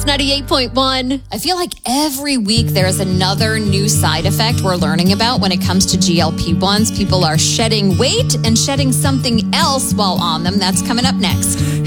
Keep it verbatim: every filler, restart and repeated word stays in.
It's ninety-eight point one. I feel like every week there's another new side effect we're learning about when it comes to G L P ones. People are shedding weight and shedding something else while on them. That's coming up next.